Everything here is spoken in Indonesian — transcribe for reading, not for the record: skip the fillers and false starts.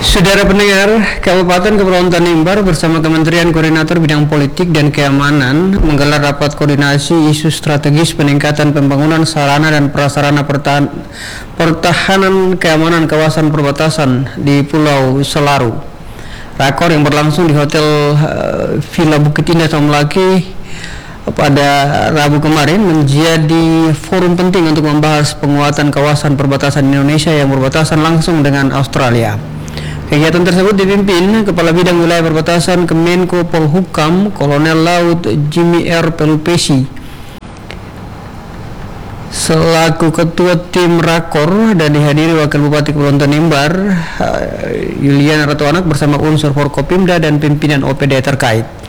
Saudara pendengar, Kabupaten Kepulauan Tanimbar bersama Kementerian Koordinator Bidang Politik dan Keamanan menggelar rapat koordinasi isu strategis peningkatan pembangunan sarana dan prasarana pertahanan keamanan kawasan perbatasan di Pulau Selaru. Rakor yang berlangsung di Hotel Villa Bukit Indah Tomlaki pada Rabu kemarin menjadi forum penting untuk membahas penguatan kawasan perbatasan Indonesia yang berbatasan langsung dengan Australia. Kegiatan tersebut dipimpin Kepala Bidang Wilayah Perbatasan Kemenko Polhukam Kolonel Laut Jimmy R. Pelupesi selaku Ketua Tim Rakor, dan dihadiri Wakil Bupati Kepulauan Tanimbar Yuliana Ratuanak bersama unsur Forkopimda dan pimpinan OPD terkait.